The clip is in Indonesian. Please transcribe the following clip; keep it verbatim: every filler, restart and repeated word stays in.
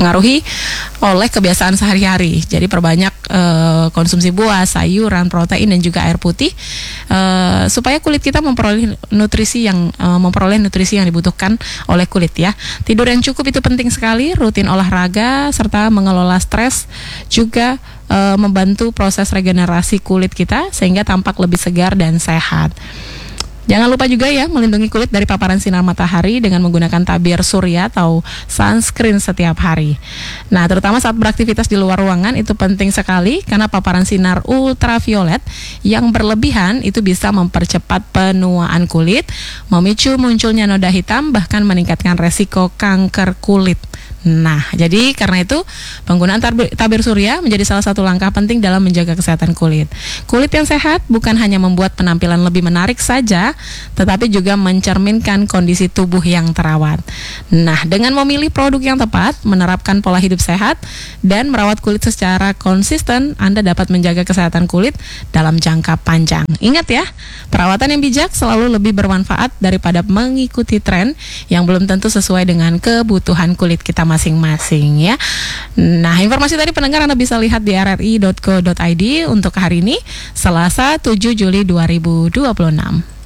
dipengaruhi oleh kebiasaan sehari-hari. Jadi perbanyak uh, konsumsi buah, sayuran, protein dan juga air putih uh, supaya kulit kita memperoleh nutrisi yang uh, memperoleh nutrisi yang dibutuhkan oleh kulit ya. Tidur yang cukup itu penting sekali, rutin olahraga serta mengelola stres juga uh, membantu proses regenerasi kulit kita sehingga tampak lebih segar dan sehat. Jangan lupa juga ya melindungi kulit dari paparan sinar matahari dengan menggunakan tabir surya atau sunscreen setiap hari. Nah, terutama saat beraktivitas di luar ruangan itu penting sekali karena paparan sinar ultraviolet yang berlebihan itu bisa mempercepat penuaan kulit, memicu munculnya noda hitam, bahkan meningkatkan resiko kanker kulit. Nah, jadi karena itu penggunaan tabir, tabir surya menjadi salah satu langkah penting dalam menjaga kesehatan kulit. Kulit yang sehat bukan hanya membuat penampilan lebih menarik saja, tetapi juga mencerminkan kondisi tubuh yang terawat. Nah, dengan memilih produk yang tepat, menerapkan pola hidup sehat, dan merawat kulit secara konsisten, Anda dapat menjaga kesehatan kulit dalam jangka panjang. Ingat ya, perawatan yang bijak selalu lebih bermanfaat daripada mengikuti tren yang belum tentu sesuai dengan kebutuhan kulit kita masing-masing ya. Nah, informasi tadi pendengar Anda bisa lihat di r r i dot co dot i d untuk hari ini, Selasa tujuh Juli dua ribu dua puluh enam.